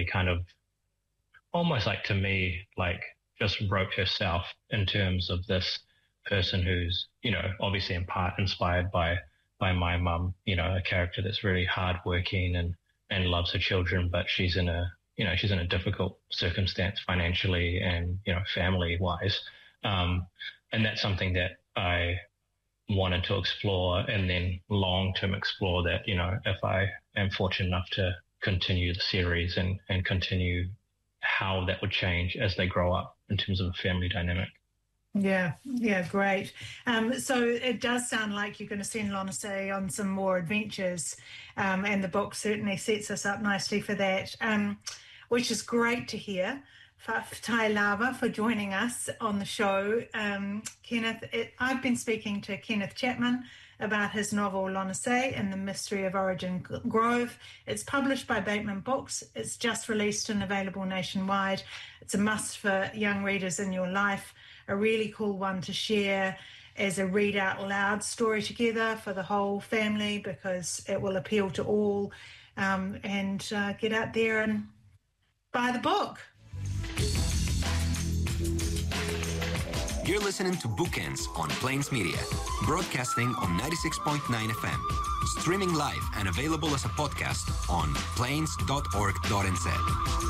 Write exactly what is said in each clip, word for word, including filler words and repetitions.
kind of almost like, to me, like just wrote herself in terms of this person who's, you know, obviously in part inspired by by my mum, you know, a character that's really hardworking and and loves her children, but she's in a, you know, she's in a difficult circumstance financially and, you know, family wise. Um, and that's something that I wanted to explore, and then long term explore that, you know, if I am fortunate enough to continue the series and, and continue how that would change as they grow up in terms of a family dynamic. Yeah, yeah, great. Um, so it does sound like you're going to send Lonasae on some more adventures, um, and the book certainly sets us up nicely for that, um, which is great to hear. Whaatai Lava for joining us on the show. Um, Kenneth, it, I've been speaking to Kenneth Chapman about his novel Lonasae and the Mystery of Origin Grove. It's published by Bateman Books. It's just released and available nationwide. It's a must for young readers in your life, a really cool one to share as a read out loud story together for the whole family, because it will appeal to all, um, and uh, get out there and buy the book. You're listening to Bookends on Plains Media, broadcasting on ninety-six point nine F M, streaming live and available as a podcast on plains dot org dot n z.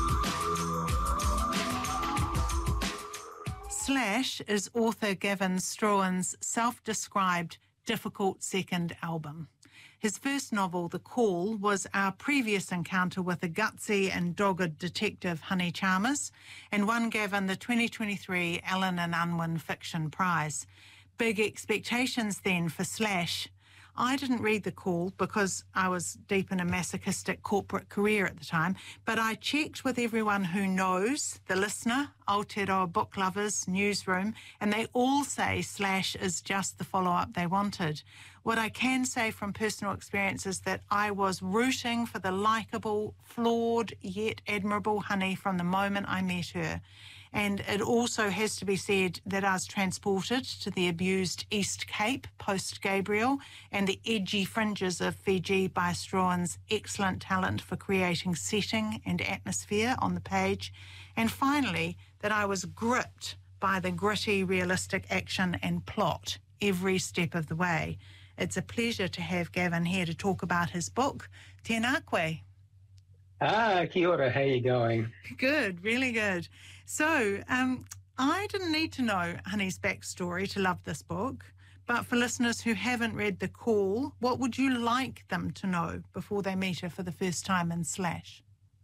Slash is author Gavin Strohan's self-described difficult second album. His first novel, The Call, was our previous encounter with a gutsy and dogged detective, Honey Chalmers, and won Gavin the twenty twenty-three Allen and Unwin Fiction Prize. Big expectations then for Slash. I didn't read The Call because I was deep in a masochistic corporate career at the time, but I checked with everyone who knows, the listener, Aotearoa book lovers, newsroom, and they all say Slash is just the follow-up they wanted. What I can say from personal experience is that I was rooting for the likeable, flawed, yet admirable Honey from the moment I met her. And it also has to be said that I was transported to the abused East Cape post-Gabriel and the edgy fringes of Fiji by Strohan's excellent talent for creating setting and atmosphere on the page. And finally, that I was gripped by the gritty, realistic action and plot every step of the way. It's a pleasure to have Gavin here to talk about his book, Tēnā koe. Ah, kia ora, how you going? Good, really good. So, um, I didn't need to know Honey's backstory to love this book, but for listeners who haven't read The Call, what would you like them to know before they meet her for the first time in Slash?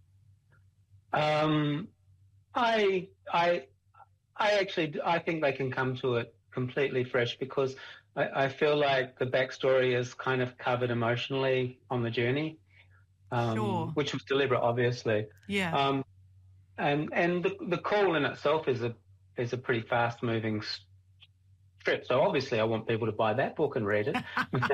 Um, I, I, I actually, I think they can come to it completely fresh, because I, I feel like the backstory is kind of covered emotionally on the journey. Um, sure. Which was deliberate, obviously. Yeah. Um, and and the the call in itself is a is a pretty fast moving strip. So obviously, I want people to buy that book and read it.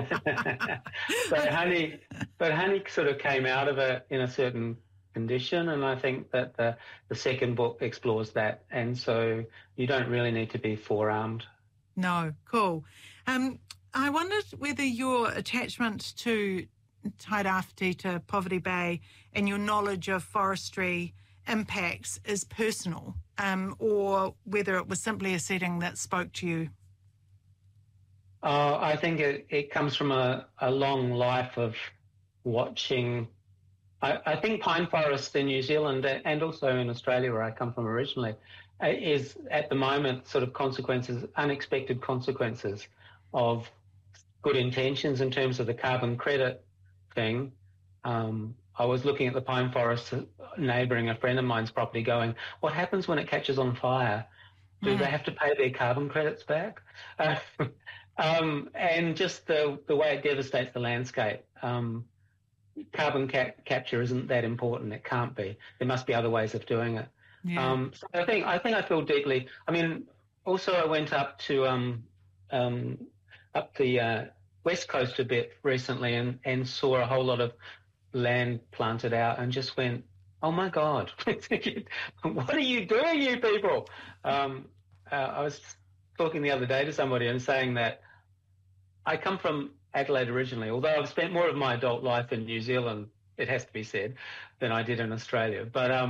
but Honey, but Honey sort of came out of it in a certain condition, and I think that the the second book explores that. And so you don't really need to be forearmed. No, cool. Um, I wondered whether your attachment to Tairāwhiti, to Poverty Bay, and your knowledge of forestry impacts is personal, um, or whether it was simply a setting that spoke to you. Uh, I think it, it comes from a, a long life of watching. I, I think pine forests in New Zealand and also in Australia, where I come from originally, is at the moment sort of consequences, unexpected consequences of good intentions in terms of the carbon credit thing. Um, I was looking at the pine forest neighbouring a friend of mine's property going, what happens when it catches on fire? Do mm. they have to pay their carbon credits back? Uh, um, and just the, the way it devastates the landscape. Um, carbon ca- capture isn't that important. It can't be. There must be other ways of doing it. Yeah. Um, so I think I think I feel deeply. I mean, also I went up to um, um, up the uh, west coast a bit recently and, and saw a whole lot of land planted out and just went, oh my God, what are you doing, you people? Um, uh, I was talking the other day to somebody and saying that I come from Adelaide originally, although I've spent more of my adult life in New Zealand, it has to be said, than I did in Australia. But um,